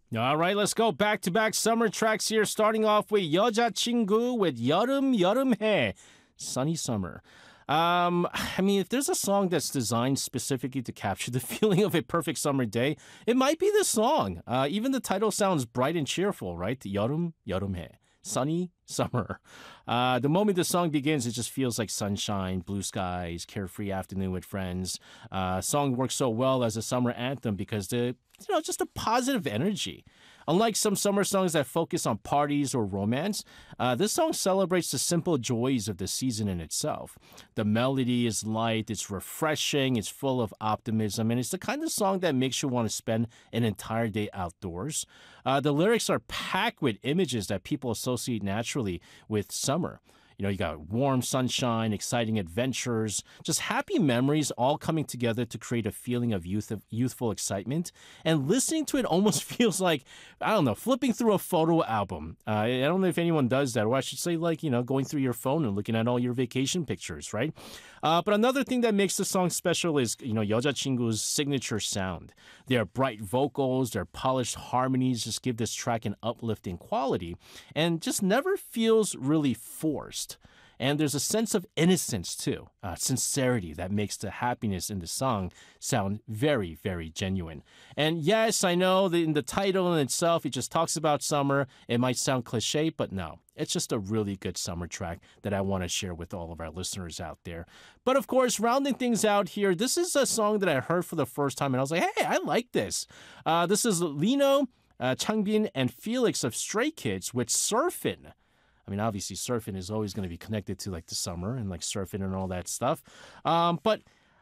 All right, let's go back-to-back summer tracks here, starting off with 여자친구 with 여름해, sunny summer. I mean, if there's a song that's designed specifically to capture the feeling of a perfect summer day, it might be this song. Even the title sounds bright and cheerful, right? 여름해. Sunny summer. The moment the song begins, it just feels like sunshine, blue skies, carefree afternoon with friends. Song works so well as a summer anthem because just a positive energy. Unlike some summer songs that focus on parties or romance, this song celebrates the simple joys of the season in itself. The melody is light, it's refreshing, it's full of optimism, and it's the kind of song that makes you want to spend an entire day outdoors. The lyrics are packed with images that people associate naturally with summer. You got warm sunshine, exciting adventures, just happy memories all coming together to create a feeling of youthful excitement. And listening to it almost feels like, I don't know, flipping through a photo album. I don't know if anyone does that, or I should say going through your phone and looking at all your vacation pictures, right? But another thing that makes the song special is, 여자친구's signature sound. Their bright vocals, their polished harmonies just give this track an uplifting quality and just never feels really forced. And there's a sense of innocence, too, sincerity that makes the happiness in the song sound very, very genuine. And yes, I know that in the title in itself, it just talks about summer. It might sound cliche, but no, it's just a really good summer track that I want to share with all of our listeners out there. But of course, rounding things out here, this is a song that I heard for the first time, and I was like, hey, I like this. This is Lino, Changbin, and Felix of Stray Kids with Surfin'. I mean, obviously, surfing is always going to be connected to the summer and surfing and all that stuff. But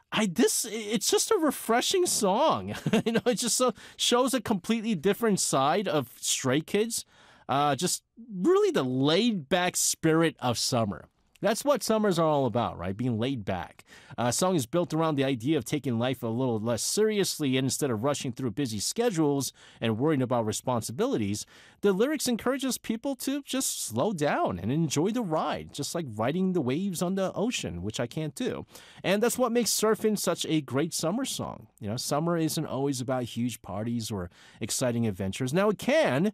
it's just a refreshing song. It just shows a completely different side of Stray Kids. Just really the laid back spirit of summer. That's what summers are all about, right? Being laid back. A song is built around the idea of taking life a little less seriously, and instead of rushing through busy schedules and worrying about responsibilities, the lyrics encourages people to just slow down and enjoy the ride, just like riding the waves on the ocean, which I can't do. And that's what makes Surfin' such a great summer song. Summer isn't always about huge parties or exciting adventures. Now it can,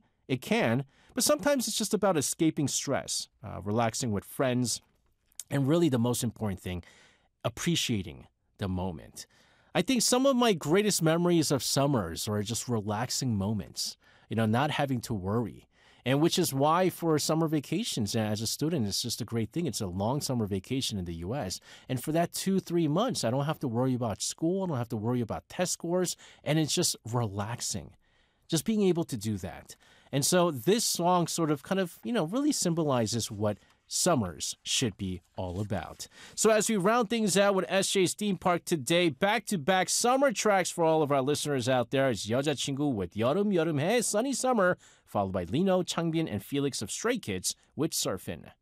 but sometimes it's just about escaping stress, relaxing with friends, and really the most important thing, appreciating the moment. I think some of my greatest memories of summers are just relaxing moments, not having to worry. And which is why for summer vacations as a student, it's just a great thing. It's a long summer vacation in the U.S. And for that 2-3 months, I don't have to worry about school. I don't have to worry about test scores. And it's just relaxing. Just being able to do that. And so this song really symbolizes what summers should be all about. So as we round things out with SJ's Theme Park today, back-to-back summer tracks for all of our listeners out there. It's 여자친구 with 여름해, sunny summer, followed by Lino, Changbin, and Felix of Stray Kids with Surfin'.